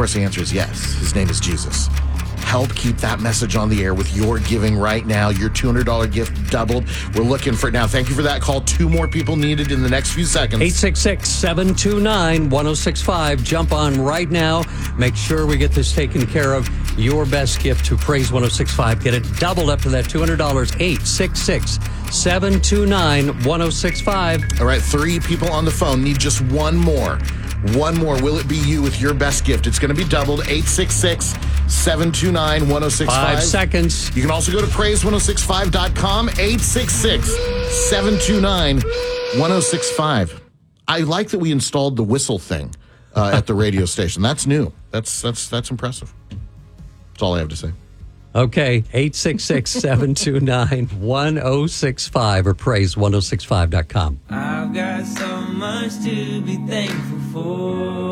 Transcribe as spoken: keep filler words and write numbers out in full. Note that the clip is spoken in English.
course, the answer is yes. His name is Jesus. Help keep that message on the air with your giving right now. Your two hundred dollars gift doubled. We're looking for it now. Thank you for that call. Two more people needed in the next few seconds. eight six six, seven two nine, one oh six five. Jump on right now. Make sure we get this taken care of. Your best gift to Praise one oh six point five. Get it doubled up to that two hundred dollars. eight six six, seven two nine, one oh six five. All right, three people on the phone. Need just one more. One more. Will it be you with your best gift? It's going to be doubled. eight six six, seven two nine, one oh six five. Five seconds. You can also go to praise one oh six five dot com. eight six six, seven two nine, one oh six five. I like that we installed the whistle thing uh, at the radio station. That's new. That's that's that's impressive. That's all I have to say. Okay, eight six six, seven two nine, one oh six five or praise one oh six five dot com. I've got so much to be thankful for.